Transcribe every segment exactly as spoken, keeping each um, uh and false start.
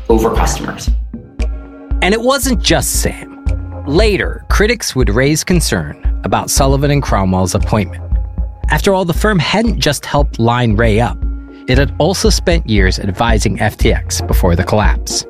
over customers. And it wasn't just Sam. Later, critics would raise concern about Sullivan and Cromwell's appointment. After all, the firm hadn't just helped line Ray up. It had also spent years advising F T X before the collapse.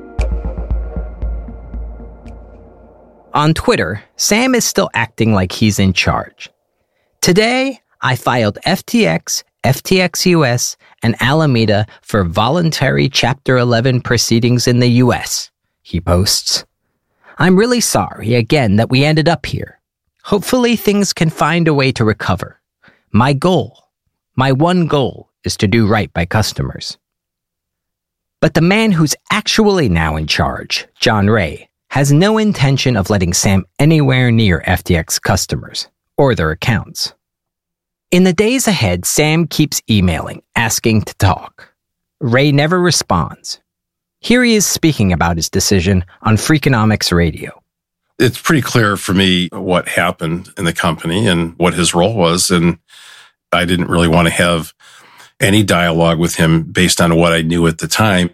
On Twitter, Sam is still acting like he's in charge. Today, I filed F T X, F T X U S, and Alameda for voluntary Chapter eleven proceedings in the U S, he posts. I'm really sorry, again, that we ended up here. Hopefully things can find a way to recover. My goal, my one goal, is to do right by customers. But the man who's actually now in charge, John Ray, has no intention of letting Sam anywhere near F T X customers or their accounts. In the days ahead, Sam keeps emailing, asking to talk. Ray never responds. Here he is speaking about his decision on Freakonomics Radio. It's pretty clear for me what happened in the company and what his role was, and I didn't really want to have any dialogue with him based on what I knew at the time.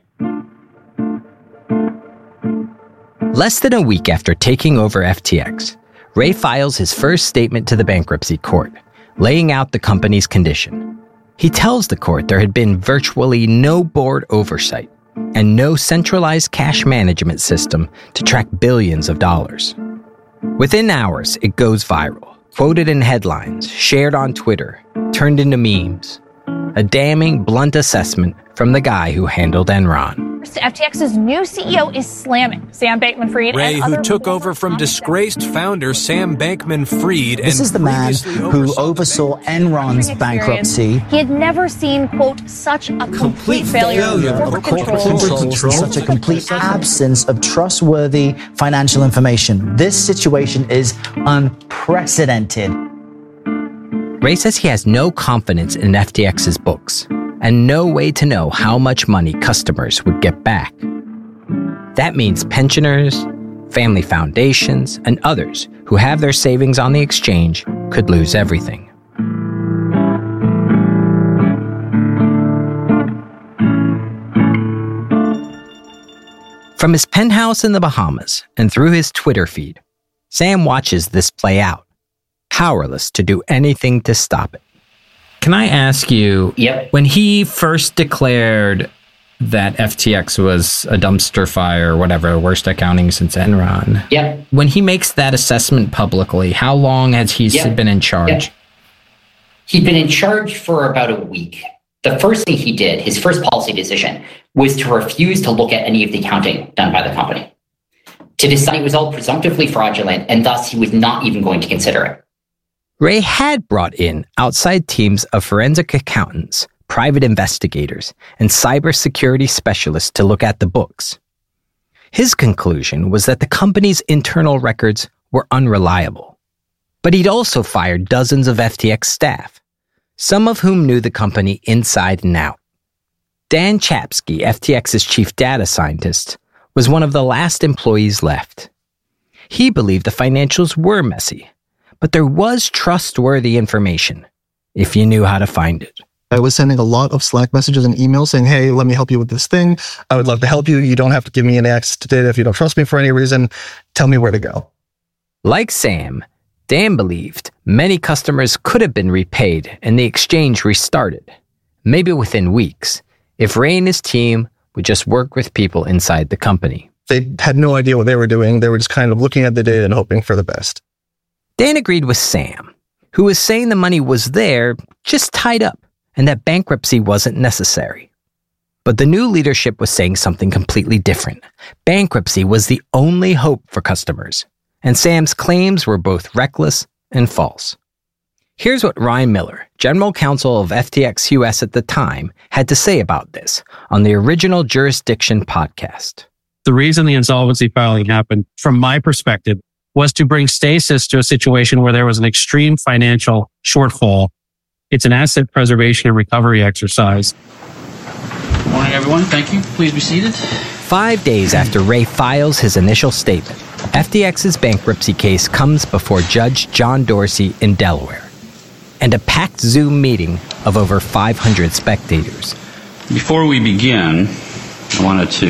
Less than a week after taking over F T X, Ray files his first statement to the bankruptcy court, laying out the company's condition. He tells the court there had been virtually no board oversight and no centralized cash management system to track billions of dollars. Within hours, it goes viral, quoted in headlines, shared on Twitter, turned into memes. A damning, blunt assessment from the guy who handled Enron. F T X's new C E O is slamming Sam Bankman-Fried. Ray, and who other took over from disgraced founder Sam Bankman-Fried. This and is the man who oversaw Enron's bankruptcy. He had never seen, quote, such a complete, complete failure, failure of corporate, corporate control. control, such a complete absence of trustworthy financial information. This situation is unprecedented. Ray says he has no confidence in F T X's books and no way to know how much money customers would get back. That means pensioners, family foundations, and others who have their savings on the exchange could lose everything. From his penthouse in the Bahamas and through his Twitter feed, Sam watches this play out, powerless to do anything to stop it. Can I ask you, yep. when he first declared that F T X was a dumpster fire, whatever, worst accounting since Enron, yep. when he makes that assessment publicly, how long has he yep. been in charge? Yep. He'd been in charge for about a week. The first thing he did, his first policy decision, was to refuse to look at any of the accounting done by the company, to decide it was all presumptively fraudulent, and thus he was not even going to consider it. Ray had brought in outside teams of forensic accountants, private investigators, and cybersecurity specialists to look at the books. His conclusion was that the company's internal records were unreliable. But he'd also fired dozens of F T X staff, some of whom knew the company inside and out. Dan Chapsky, F T X's chief data scientist, was one of the last employees left. He believed the financials were messy, but there was trustworthy information, if you knew how to find it. I was sending a lot of Slack messages and emails saying, hey, let me help you with this thing. I would love to help you. You don't have to give me any access to data if you don't trust me for any reason. Tell me where to go. Like Sam, Dan believed many customers could have been repaid and the exchange restarted, maybe within weeks, if Ray and his team would just work with people inside the company. They had no idea what they were doing. They were just kind of looking at the data and hoping for the best. Dan agreed with Sam, who was saying the money was there, just tied up, and that bankruptcy wasn't necessary. But the new leadership was saying something completely different. Bankruptcy was the only hope for customers, and Sam's claims were both reckless and false. Here's what Ryan Miller, general counsel of F T X U S at the time, had to say about this on the Original Jurisdiction podcast. The reason the insolvency filing happened, from my perspective, was to bring stasis to a situation where there was an extreme financial shortfall. It's an asset preservation and recovery exercise. Good morning, everyone. Thank you. Please be seated. Five days after Ray files his initial statement, F T X's bankruptcy case comes before Judge John Dorsey in Delaware, and a packed Zoom meeting of over five hundred spectators. Before we begin, I wanted to